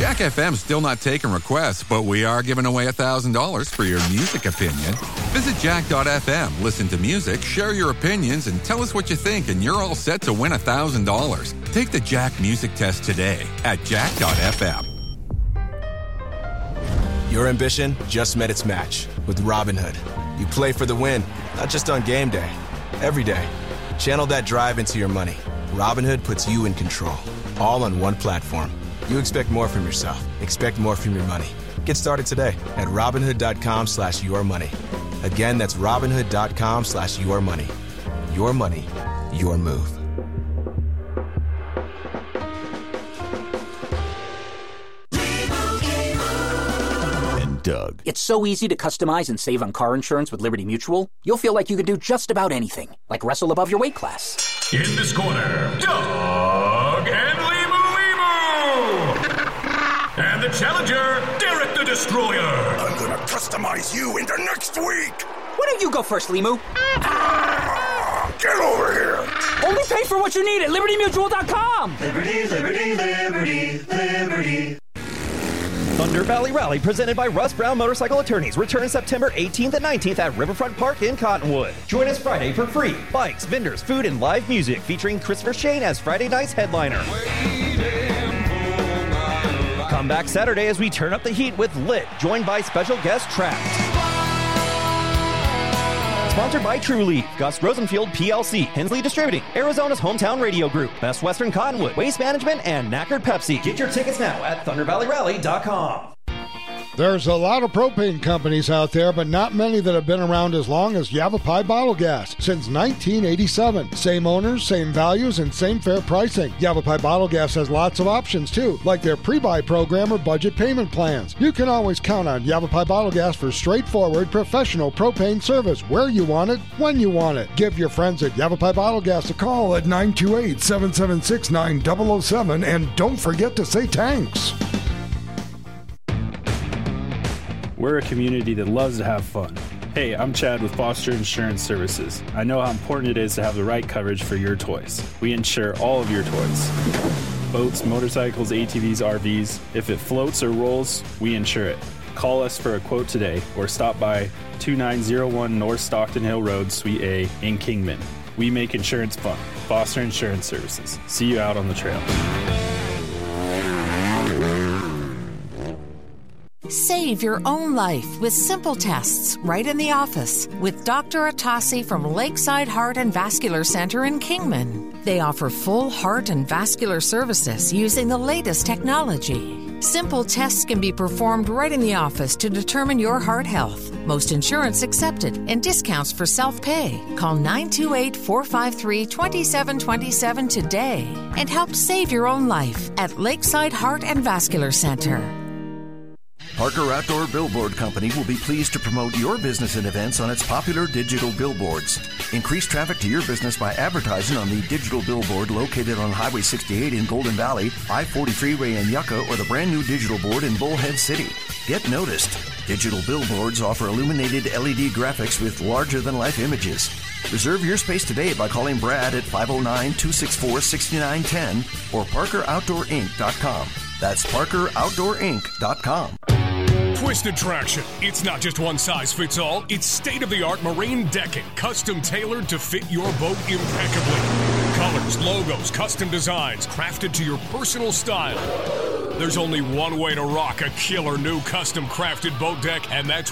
Jack FM's still not taking requests, but we are giving away $1,000 for your music opinion. Visit jack.fm, listen to music, share your opinions, and tell us what you think, and you're all set to win $1,000. Take the Jack Music Test today at jack.fm. Your ambition just met its match with Robinhood. You play for the win, not just on game day, every day. Channel that drive into your money. Robinhood puts you in control, all on one platform. You expect more from yourself. Expect more from your money. Get started today at Robinhood.com/yourmoney. Again, that's Robinhood.com/yourmoney. Your money, your move. Doug. It's so easy to customize and save on car insurance with Liberty Mutual. You'll feel like you can do just about anything, like wrestle above your weight class. In this corner, Doug and Limu. And the challenger, Derek the Destroyer. I'm gonna customize you into next week. Why don't you go first, Limu? Get over here. Only pay for what you need at LibertyMutual.com. Liberty, liberty, liberty, liberty. Thunder Valley Rally, presented by Russ Brown Motorcycle Attorneys, returns September 18th and 19th at Riverfront Park in Cottonwood. Join us Friday for free. Bikes, vendors, food, and live music, featuring Christopher Shane as Friday night's headliner. Come back Saturday as we turn up the heat with Lit, joined by special guest Trapped. Sponsored by True Leaf, Gus Rosenfield PLC, Hensley Distributing, Arizona's Hometown Radio Group, Best Western Cottonwood, Waste Management, and Knackered Pepsi. Get your tickets now at ThunderValleyRally.com. There's a lot of propane companies out there, but not many that have been around as long as Yavapai Bottle Gas since 1987. Same owners, same values, and same fair pricing. Yavapai Bottle Gas has lots of options too, like their pre-buy program or budget payment plans. You can always count on Yavapai Bottle Gas for straightforward, professional propane service where you want it, when you want it. Give your friends at Yavapai Bottle Gas a call at 928-776-9007, and don't forget to say thanks. We're a community that loves to have fun. Hey, I'm Chad with Foster Insurance Services. I know how important it is to have the right coverage for your toys. We insure all of your toys. Boats, motorcycles, ATVs, RVs. If it floats or rolls, we insure it. Call us for a quote today or stop by 2901 North Stockton Hill Road, Suite A in Kingman. We make insurance fun. Foster Insurance Services. See you out on the trail. Save your own life with simple tests right in the office with Dr. Atassi from Lakeside Heart and Vascular Center in Kingman. They offer full heart and vascular services using the latest technology. Simple tests can be performed right in the office to determine your heart health. Most insurance accepted and discounts for self-pay. Call 928-453-2727 today and help save your own life at Lakeside Heart and Vascular Center. Parker Outdoor Billboard Company will be pleased to promote your business and events on its popular digital billboards. Increase traffic to your business by advertising on the digital billboard located on Highway 68 in Golden Valley, I-40 freeway in Yucca, or the brand new digital board in Bullhead City. Get noticed. Digital billboards offer illuminated LED graphics with larger-than-life images. Reserve your space today by calling Brad at 509-264-6910 or ParkerOutdoorInc.com. That's ParkerOutdoorInc.com. Twisted Traction. It's not just one size fits all. It's state-of-the-art marine decking, custom tailored to fit your boat impeccably. Colors, logos, custom designs, crafted to your personal style. There's only one way to rock a killer new custom crafted boat deck, and that's